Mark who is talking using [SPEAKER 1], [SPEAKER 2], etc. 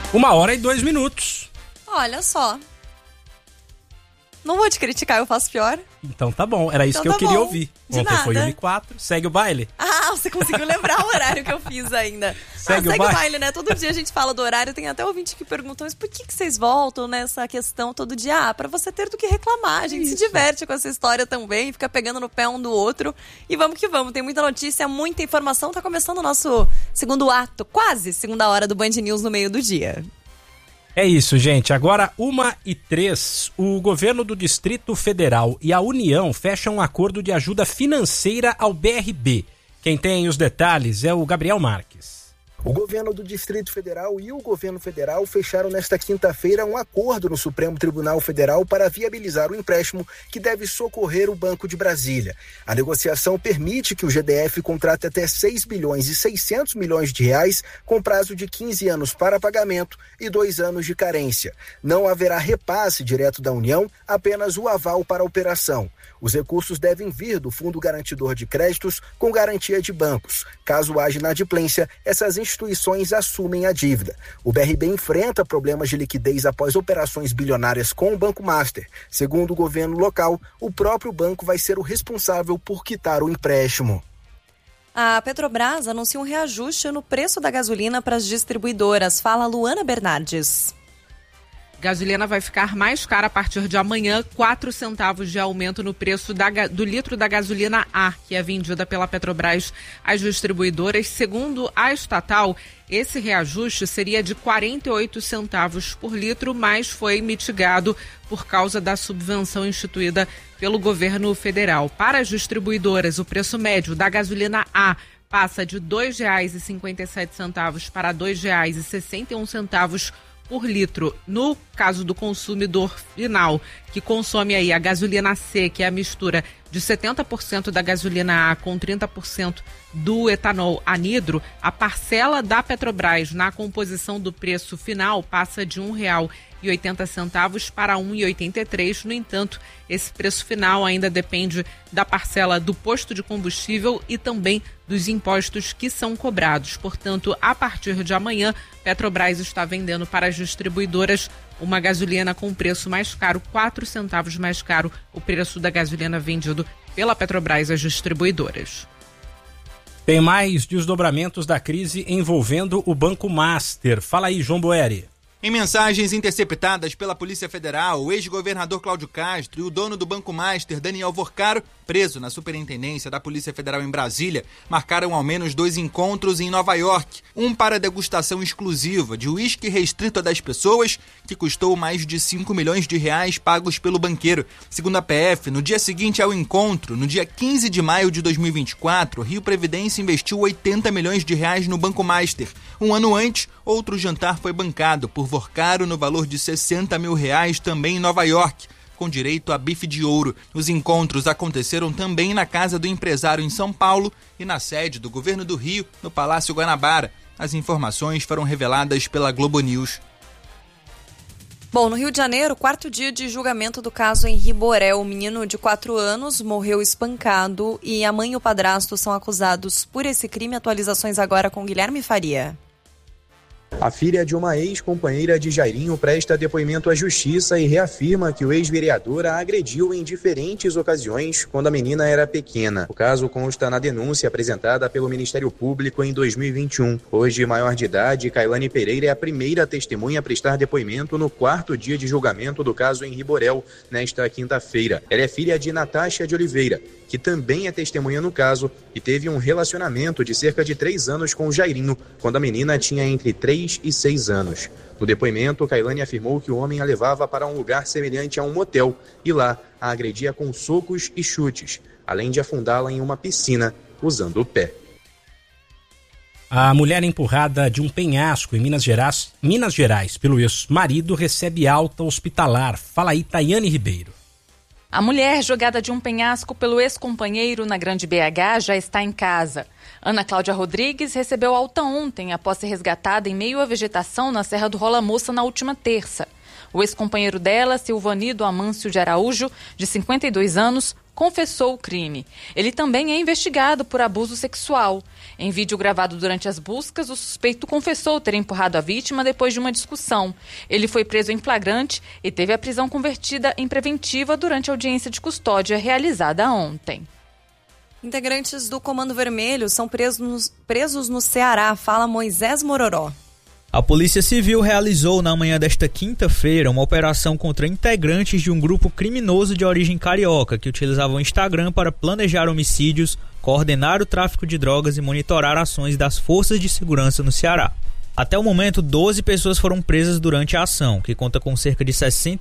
[SPEAKER 1] 1h02.
[SPEAKER 2] Olha só. Não vou te criticar, eu faço pior.
[SPEAKER 1] Então tá bom, era isso que eu queria ouvir. Ontem foi 1h04, segue o baile.
[SPEAKER 2] Ah, você conseguiu lembrar o horário que eu fiz ainda.
[SPEAKER 1] Segue o
[SPEAKER 2] baile, né? Todo dia a gente fala do horário, tem até ouvinte que perguntam, mas por que vocês voltam nessa questão todo dia? Ah, pra você ter do que reclamar, a gente se diverte com essa história também, fica pegando no pé um do outro. E vamos que vamos, tem muita notícia, muita informação, tá começando o nosso segundo ato, quase segunda hora do Band News no meio do dia.
[SPEAKER 1] É isso, gente. Agora, 1h03, o governo do Distrito Federal e a União fecham um acordo de ajuda financeira ao BRB. Quem tem os detalhes é o Gabriel Marques.
[SPEAKER 3] O governo do Distrito Federal e o governo federal fecharam nesta quinta-feira um acordo no Supremo Tribunal Federal para viabilizar o empréstimo que deve socorrer o Banco de Brasília. A negociação permite que o GDF contrate até 6 bilhões e 600 milhões de reais com prazo de 15 anos para pagamento e 2 anos de carência. Não haverá repasse direto da União, apenas o aval para a operação. Os recursos devem vir do Fundo Garantidor de Créditos com garantia de bancos. Caso haja inadimplência, essas instituições assumem a dívida. O BRB enfrenta problemas de liquidez após operações bilionárias com o Banco Master. Segundo o governo local, o próprio banco vai ser o responsável por quitar o empréstimo.
[SPEAKER 2] A Petrobras anuncia um reajuste no preço da gasolina para as distribuidoras. Fala Luana Bernardes.
[SPEAKER 4] Gasolina vai ficar mais cara a partir de amanhã, 4 centavos de aumento no preço do litro da gasolina A, que é vendida pela Petrobras às distribuidoras. Segundo a estatal, esse reajuste seria de 48 centavos por litro, mas foi mitigado por causa da subvenção instituída pelo governo federal. Para as distribuidoras, o preço médio da gasolina A passa de R$ 2,57 para R$ 2,61 por litro. No caso do consumidor final, que consome aí a gasolina C, que é a mistura de 70% da gasolina A com 30% do etanol anidro, a parcela da Petrobras na composição do preço final passa de R$ 1,80 para R$ 1,83. No entanto, esse preço final ainda depende da parcela do posto de combustível e também dos impostos que são cobrados. Portanto, a partir de amanhã, Petrobras está vendendo para as distribuidoras uma gasolina com preço mais caro, 4 centavos mais caro, o preço da gasolina vendido pela Petrobras às distribuidoras.
[SPEAKER 1] Tem mais desdobramentos da crise envolvendo o Banco Master. Fala aí, João Boeri.
[SPEAKER 5] Em mensagens interceptadas pela Polícia Federal, o ex-governador Cláudio Castro e o dono do Banco Master, Daniel Vorcaro, preso na Superintendência da Polícia Federal em Brasília, marcaram ao menos 2 encontros em Nova York. Um para degustação exclusiva de uísque restrito a 10 pessoas, que custou mais de 5 milhões de reais pagos pelo banqueiro. Segundo a PF, no dia seguinte ao encontro, no dia 15 de maio de 2024, Rio Previdência investiu 80 milhões de reais no Banco Master. Um ano antes, outro jantar foi bancado por Vorcaro no valor de 60 mil reais também em Nova York, com direito a bife de ouro. Os encontros aconteceram também na casa do empresário em São Paulo e na sede do governo do Rio, no Palácio Guanabara. As informações foram reveladas pela Globo News.
[SPEAKER 2] Bom, no Rio de Janeiro, 4º dia de julgamento do caso Henri Borel. O menino de 4 anos morreu espancado e a mãe e o padrasto são acusados por esse crime. Atualizações agora com Guilherme Faria.
[SPEAKER 6] A filha de uma ex-companheira de Jairinho presta depoimento à justiça e reafirma que o ex-vereador a agrediu em diferentes ocasiões quando a menina era pequena. O caso consta na denúncia apresentada pelo Ministério Público em 2021. Hoje, maior de idade, Kailane Pereira é a primeira testemunha a prestar depoimento no 4º dia de julgamento do caso Henri Borel, nesta quinta-feira. Ela é filha de Natasha de Oliveira, que também é testemunha no caso e teve um relacionamento de cerca de 3 anos com o Jairinho, quando a menina tinha entre 3 e 6 anos. No depoimento, Kailane afirmou que o homem a levava para um lugar semelhante a um motel e lá a agredia com socos e chutes, além de afundá-la em uma piscina usando o pé.
[SPEAKER 1] A mulher empurrada de um penhasco em Minas Gerais pelo ex-marido recebe alta hospitalar. Fala aí, Tayane Ribeiro.
[SPEAKER 7] A mulher jogada de um penhasco pelo ex-companheiro na Grande BH já está em casa. Ana Cláudia Rodrigues recebeu alta ontem após ser resgatada em meio à vegetação na Serra do Rola Moça na última terça. O ex-companheiro dela, Silvanido Amâncio de Araújo, de 52 anos, confessou o crime. Ele também é investigado por abuso sexual. Em vídeo gravado durante as buscas, o suspeito confessou ter empurrado a vítima depois de uma discussão. Ele foi preso em flagrante e teve a prisão convertida em preventiva durante a audiência de custódia realizada ontem.
[SPEAKER 2] Integrantes do Comando Vermelho são presos no Ceará, fala Moisés Mororó.
[SPEAKER 8] A Polícia Civil realizou na manhã desta quinta-feira uma operação contra integrantes de um grupo criminoso de origem carioca que utilizava o Instagram para planejar homicídios, coordenar o tráfico de drogas e monitorar ações das forças de segurança no Ceará. Até o momento, 12 pessoas foram presas durante a ação, que conta com cerca de 60